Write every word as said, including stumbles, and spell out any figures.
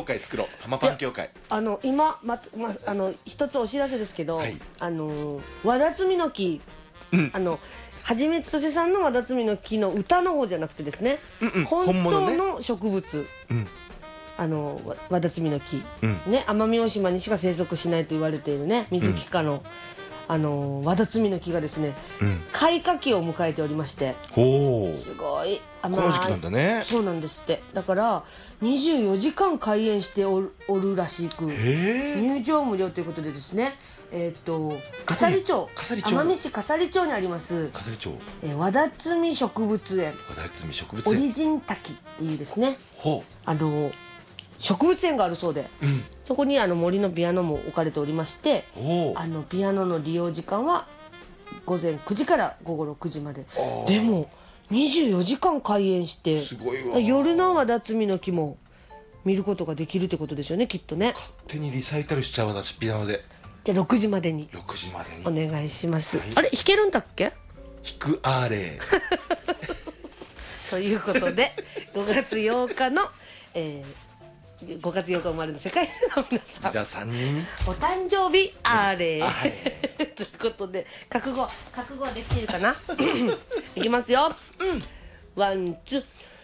会作ろう。浜パン協会。 あの今ままあの一つお知らせですけど、 はい、 あの和田摘の木、うん、あのはじめつとせさんの和田摘の木の歌の方じゃなくてですね、うんうん、本当の植物、うん、あの和田摘の木、うん、ね、奄美大島にしか生息しないと言われているね水木科の、うんあの和田摘の木がですね、うん、開花期を迎えておりまして、ほすごいこの時期なんだね。 そうなんですって。だからにじゅうよじかん開園してお る, おるらしく、入場無料ということでですね、えっ、ー、と笠利町、奄美市笠利町にあります笠利町、 えー、和田摘植物園、 和田摘植物園、 オリジン滝っていうですね、ほうあの植物園があるそうで、うん、そこにあの森のピアノも置かれておりまして、あのピアノの利用時間はごぜんくじからごごろくじまで。でもにじゅうよじかん開園してすごいわ。 夜の和田摘の木も見ることができるってことですよね、きっとね。 勝手にリサイタルしちゃう私ピアノで。 じゃあろくじまでにろくじまでにお願いします、はい、あれ弾けるんだっけ。 弾くあれということでごがつようかの、えーごがつようか生まれの世界の皆さん、 皆さんにお誕生日あれ、はい、ということで覚悟覚悟はできているかな。いきますよ、うん、ワンツー